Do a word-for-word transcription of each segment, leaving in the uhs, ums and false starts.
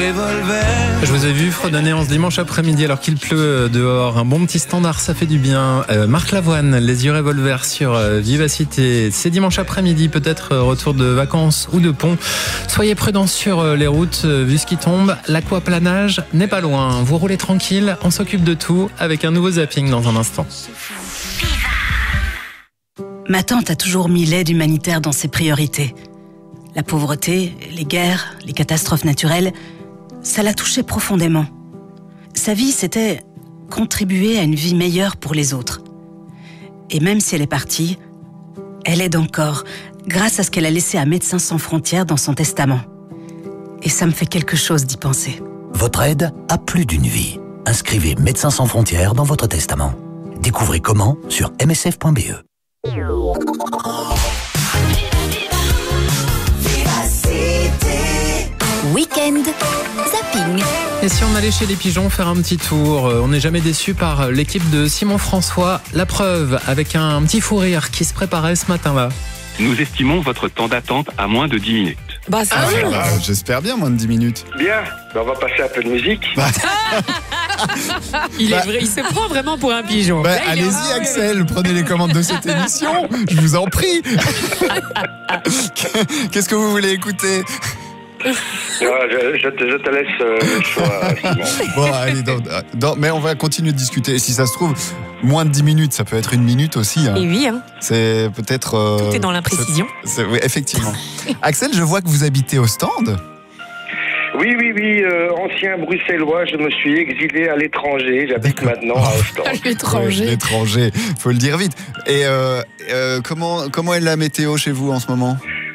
Je vous ai vu fredonner en ce dimanche après-midi alors qu'il pleut dehors. Un bon petit standard, ça fait du bien. Euh, Marc Lavoine, les yeux revolver sur euh, Vivacité. C'est dimanche après-midi, peut-être euh, retour de vacances ou de pont. Soyez prudents sur euh, les routes, euh, vu ce qui tombe. L'aquaplanage n'est pas loin. Vous roulez tranquille, on s'occupe de tout avec un nouveau zapping dans un instant. Ma tante a toujours mis l'aide humanitaire dans ses priorités. La pauvreté, les guerres, les catastrophes naturelles, ça l'a touchée profondément. Sa vie, c'était contribuer à une vie meilleure pour les autres. Et même si elle est partie, elle aide encore, grâce à ce qu'elle a laissé à Médecins sans frontières dans son testament. Et ça me fait quelque chose d'y penser. Votre aide a plus d'une vie. Inscrivez Médecins sans frontières dans votre testament. Découvrez comment sur m s f point b e. Week-end Zapping. Et si on allait chez les pigeons faire un petit tour, on n'est jamais déçu par l'équipe de Simon François. La preuve, avec un petit fou rire qui se préparait ce matin-là. Nous estimons votre temps d'attente à moins de dix minutes. Bah ça Ah, va. bah, j'espère bien, moins de dix minutes. Bien, ben, on va passer un peu de musique. Il Bah- est vrai, il se prend vraiment pour un pigeon. Bah, Là, il est- allez-y, Axel, prenez les commandes de cette émission. Je vous en prie. Qu'est-ce que vous voulez écouter? Ouais, je, je te, je te laisse euh, le choix, Simon. Bon, allez, dans- dans- mais on va continuer de discuter. Si ça se trouve, moins de dix minutes, ça peut être une minute aussi. Hein. Et oui, hein, C'est peut-être. euh, tout est dans l'imprécision. c'est- c'est- oui, effectivement. Axel, je vois que vous habitez au stand. Oui, oui, oui, euh, ancien bruxellois, je me suis exilé à l'étranger. J'habite D'accord. maintenant à Ostende. À l'étranger. Ouais, l'étranger, faut le dire vite. Et euh, euh, comment, comment est la météo chez vous en ce moment?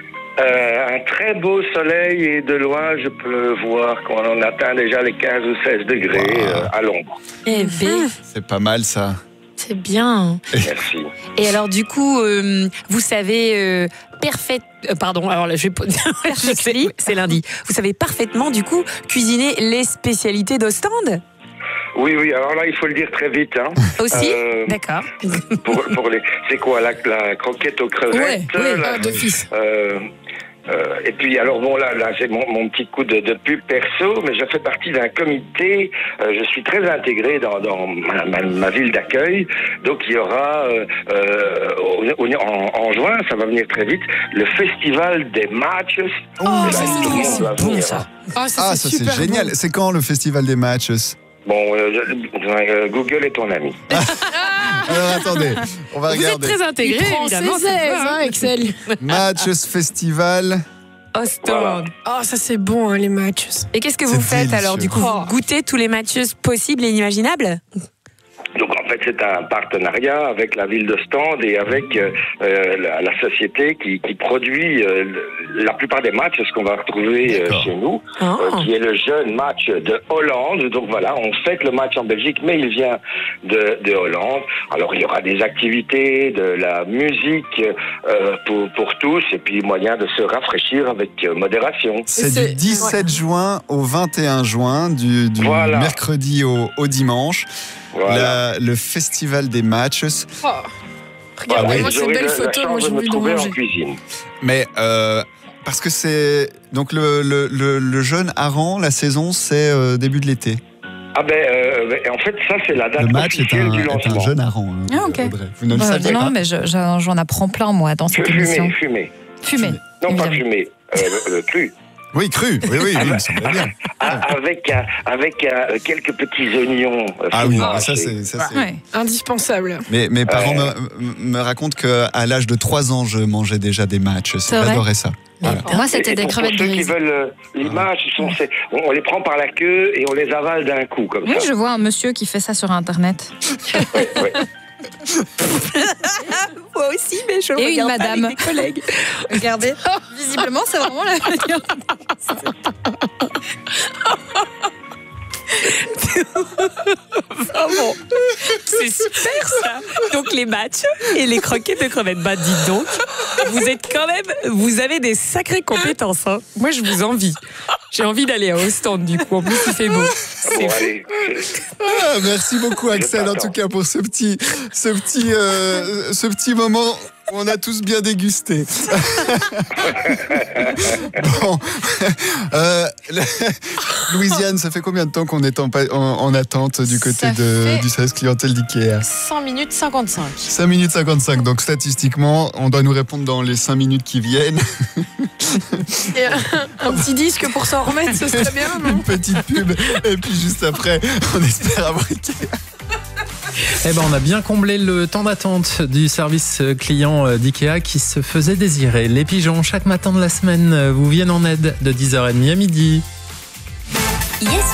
Euh, un très beau soleil et de loin, je peux voir qu'on en atteint déjà les quinze ou seize degrés Wow. euh, à l'ombre. Eh ben, C'est pas mal ça. c'est bien. Merci. Et alors du coup, euh, vous savez euh, parfait. euh, pardon, alors là, je vais pas- je sais, c'est lundi. Vous savez parfaitement du coup cuisiner les spécialités d'Ostende Oui, oui, alors là, il faut le dire très vite. Hein. aussi. Euh, D'accord. pour, pour les, c'est quoi, la, la croquette aux crevettes la- d'office. Euh, euh, et puis alors bon là, là c'est mon, mon petit coup de, de pub perso, mais je fais partie d'un comité. Euh, je suis très intégré dans, dans ma, ma, ma ville d'accueil. Donc il y aura euh, euh, au- au- en, en juin, ça va venir très vite, le festival des matchs. Oh, Et là, ça, tout c'est le trop monde va bon, venir, ça. hein. Ah, Ah, ça c'est génial. C'est quand le festival des matchs? Bon, euh, je- euh, Google est ton ami. Alors attendez, on va Vous êtes regarder. très intégré, évidemment. ça se voit, hein. Excel. Matchs Festival. Ostende. Voilà. Oh, ça c'est bon, hein, les matchs. Et qu'est-ce que C'est vous faites délicieux. alors du coup Oh. Vous goûtez tous les matchs possibles et inimaginables? Donc en fait c'est un partenariat avec la ville d'Ostende et avec euh, euh, la, la société qui, qui produit euh, le- la plupart des matchs, ce qu'on va retrouver euh, D'accord. chez nous, Oh. euh, qui est le jeune match de Hollande. Donc voilà, on fête le match en Belgique, mais il vient de, de Hollande. Alors il y aura des activités, de la musique euh, pour, pour tous, et puis moyen de se rafraîchir avec euh, modération. C'est C'est- du dix-sept juin au vingt et un juin, du, du Voilà. mercredi au, au dimanche. Voilà. La- le festival des matchs. Oh. Regardez, Voilà, moi et ces j'aurai belles la- la photos, moi chance j'ai de me envie de trouver en manger. cuisine. Mais euh, parce que c'est donc le, le, le, le jeune hareng, la saison c'est euh, début de l'été. Ah ben, euh, ben, en fait, ça c'est la date Le match est officielle un, du est lancement. un jeune hareng. hein, Ah, ok. Audrey. Vous ne le Bah, saviez non, pas. mais je- j'en j'en apprends plein, moi, dans cette émission. Fumer, fumer. Fumer. Non, pas évidemment. fumer, euh, le, le cru. Oui, cru. Oui, oui, Ah oui, bah, il me semblait bien. Ah, avec euh, avec euh, quelques petits oignons. euh, Ah oui, finement mais ça hachés. c'est. ça, c'est- Ouais. Indispensable. Mais mes parents Euh. me, me racontent qu'à l'âge de trois ans, je mangeais déjà des matchs. C'est vrai. J'adorais ça. Voilà. Pour moi, c'était Et des pour, crevettes pour ceux qui grises. veulent euh, l'image, ils sont, c'est- on, on les prend par la queue et on les avale d'un coup, comme Oui, ça. je vois un monsieur qui fait ça sur Internet. Ouais, ouais. Moi aussi, mais je Et une regarde madame. avec des collègues. Regardez. Visiblement, c'est vraiment la manière. Vraiment. C'est super ça. Donc les matchs et les croquettes de crevettes. Bah dites donc, vous êtes quand même, vous avez des sacrées compétences. Hein. Moi je vous envie. J'ai envie d'aller à Ostende du coup. En plus il fait beau. C'est Bon, fou. allez. Ah, merci beaucoup Axel en t'attends. tout cas pour ce petit, ce petit, euh, ce petit moment On a tous bien dégusté. Bon, euh, Louisiane, ça fait combien de temps qu'on est en, en, en attente du côté de, du service clientèle d'IKEA? cinq minutes cinquante-cinq. cinq minutes cinquante-cinq, donc statistiquement, on doit nous répondre dans les cinq minutes qui viennent. Et un, un petit disque pour s'en remettre, ce serait bien, non? Une petite pub, et puis juste après, on espère avoir IKEA. Eh ben, on a bien comblé le temps d'attente du service client d'IKEA qui se faisait désirer. Les pigeons, chaque matin de la semaine, vous viennent en aide de dix heures trente à midi.